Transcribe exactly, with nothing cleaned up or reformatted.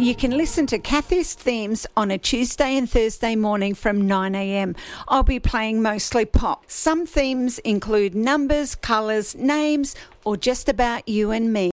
You can listen to Kathy's themes on a Tuesday and Thursday morning from nine a.m. I'll be playing mostly pop. Some themes include numbers, colours, names, or just about you and me.